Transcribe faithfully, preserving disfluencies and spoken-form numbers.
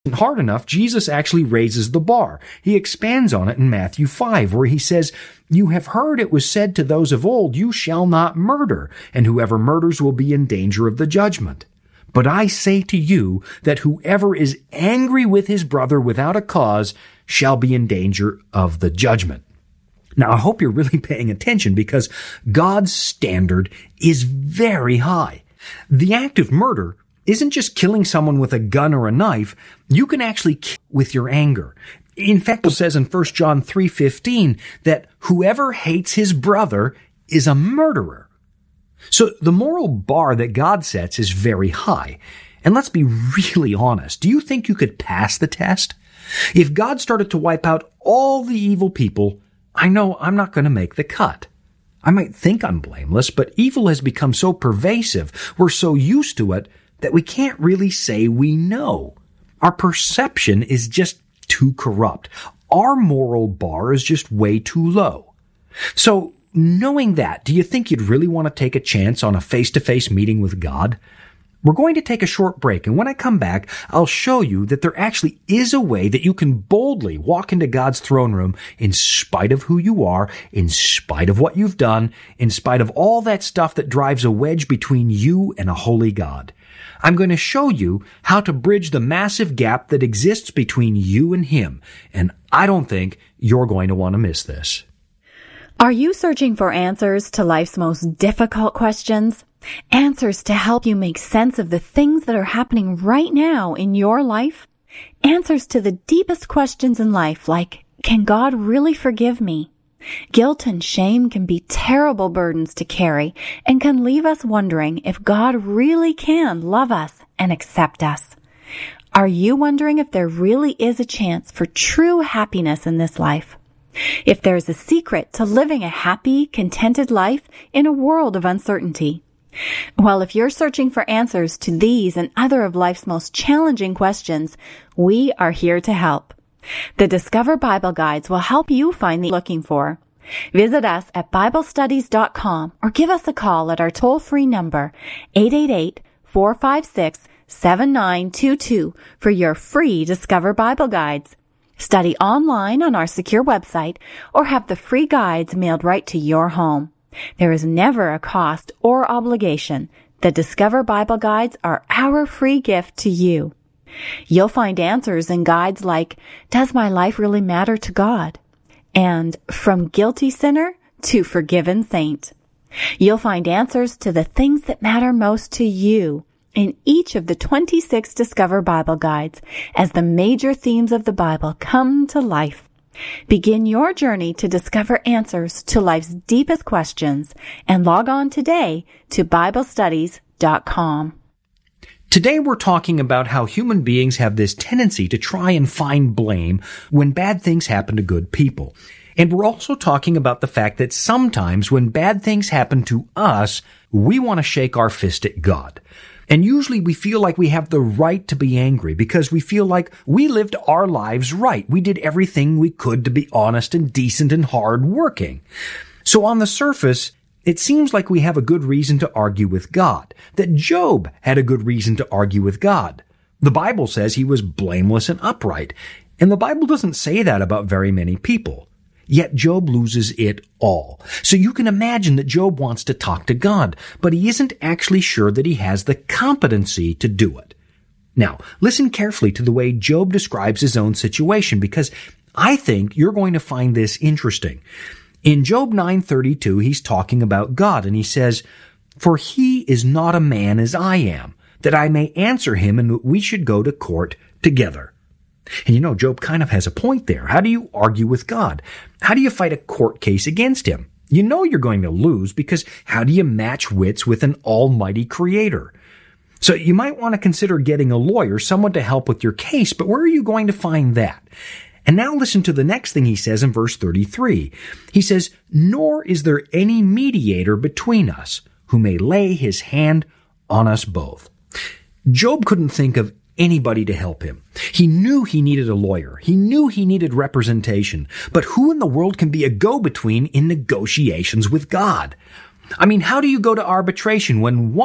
hard enough, Jesus actually raises the bar. He expands on it in Matthew five, where he says, "You have heard it was said to those of old, 'You shall not murder, and whoever murders will be in danger of the judgment.' But I say to you that whoever is angry with his brother without a cause shall be in danger of the judgment." Now, I hope you're really paying attention, because God's standard is very high. The act of murder isn't just killing someone with a gun or a knife. You can actually kill with your anger. In fact, it says in First John three fifteen that whoever hates his brother is a murderer. So the moral bar that God sets is very high. And let's be really honest. Do you think you could pass the test? If God started to wipe out all the evil people, I know I'm not going to make the cut. I might think I'm blameless, but evil has become so pervasive, we're so used to it, that we can't really say we know. Our perception is just too corrupt. Our moral bar is just way too low. So, knowing that, do you think you'd really want to take a chance on a face-to-face meeting with God? We're going to take a short break, and when I come back, I'll show you that there actually is a way that you can boldly walk into God's throne room in spite of who you are, in spite of what you've done, in spite of all that stuff that drives a wedge between you and a holy God. I'm going to show you how to bridge the massive gap that exists between you and Him, and I don't think you're going to want to miss this. Are you searching for answers to life's most difficult questions? Answers to help you make sense of the things that are happening right now in your life? Answers to the deepest questions in life, like, can God really forgive me? Guilt and shame can be terrible burdens to carry and can leave us wondering if God really can love us and accept us. Are you wondering if there really is a chance for true happiness in this life? If there's a secret to living a happy, contented life in a world of uncertainty? Well, if you're searching for answers to these and other of life's most challenging questions, we are here to help. The Discover Bible Guides will help you find the you're looking for. Visit us at Bible Studies dot com or give us a call at our toll-free number, eight eight eight, four five six, seven nine two two, for your free Discover Bible Guides. Study online on our secure website or have the free guides mailed right to your home. There is never a cost or obligation. The Discover Bible Guides are our free gift to you. You'll find answers in guides like, does my life really matter to God? And from guilty sinner to forgiven saint. You'll find answers to the things that matter most to you in each of the twenty-six Discover Bible Guides as the major themes of the Bible come to life. Begin your journey to discover answers to life's deepest questions and log on today to Bible Studies dot com. Today we're talking about how human beings have this tendency to try and find blame when bad things happen to good people. And we're also talking about the fact that sometimes when bad things happen to us, we want to shake our fist at God. And usually we feel like we have the right to be angry because we feel like we lived our lives right. We did everything we could to be honest and decent and hard-working. So on the surface, it seems like we have a good reason to argue with God, that Job had a good reason to argue with God. The Bible says he was blameless and upright, and the Bible doesn't say that about very many people. Yet Job loses it all. So you can imagine that Job wants to talk to God, but he isn't actually sure that he has the competency to do it. Now, listen carefully to the way Job describes his own situation, because I think you're going to find this interesting. In Job nine thirty-two, he's talking about God, and he says, "For he is not a man as I am, that I may answer him, and that we should go to court together." And you know, Job kind of has a point there. How do you argue with God? How do you fight a court case against him? You know you're going to lose, because how do you match wits with an almighty creator? So you might want to consider getting a lawyer, someone to help with your case, but where are you going to find that? And now listen to the next thing he says in verse thirty-three. He says, "Nor is there any mediator between us who may lay his hand on us both." Job couldn't think of anybody to help him. He knew he needed a lawyer. He knew he needed representation. But who in the world can be a go-between in negotiations with God? I mean, how do you go to arbitration when one